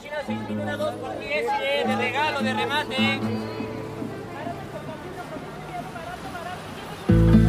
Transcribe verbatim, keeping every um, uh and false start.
China seis mil, una dos por diez, de regalo, de remate.